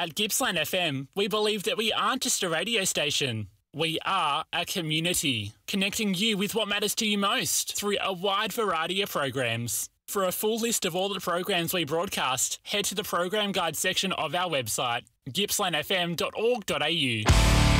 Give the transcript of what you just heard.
At Gippsland FM, we believe that we aren't just a radio station. We are a community, connecting you with what matters to you most through a wide variety of programs. For a full list of all the programs we broadcast, head to the program guide section of our website, gippslandfm.org.au.